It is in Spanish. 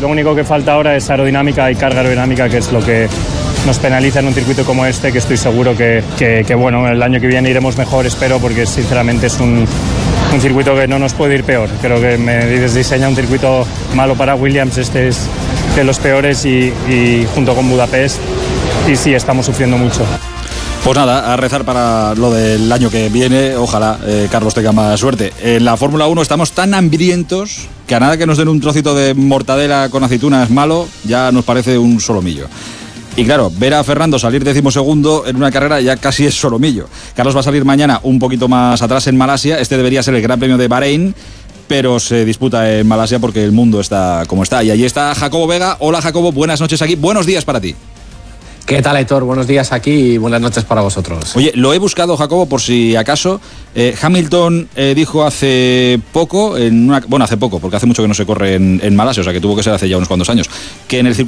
Lo único que falta ahora es aerodinámica y carga aerodinámica, que es lo que nos penaliza en un circuito como este, que estoy seguro que bueno, el año que viene iremos mejor, espero, porque sinceramente es un circuito que no nos puede ir peor. Creo que Mercedes diseña un circuito malo para Williams, este es de los peores y junto con Budapest, y sí, estamos sufriendo mucho. Pues nada, a rezar para lo del año que viene. Ojalá Carlos tenga más suerte. En la Fórmula 1 estamos tan hambrientos que a nada que nos den un trocito de mortadela con aceitunas malo, ya nos parece un solomillo. Y claro, ver a Fernando salir 12º en una carrera ya casi es solomillo. Carlos va a salir mañana un poquito más atrás en Malasia. Este debería ser el Gran Premio de Bahrein, pero se disputa en Malasia porque el mundo está como está. Y allí está Jacobo Vega. Hola Jacobo, buenas noches aquí. Buenos días para ti. ¿Qué tal, Aitor? Buenos días aquí y buenas noches para vosotros. Oye, lo he buscado, Jacobo, por si acaso. Hamilton dijo hace poco, hace poco, porque hace mucho que no se corre en Malasia, o sea que tuvo que ser hace ya unos cuantos años, que en el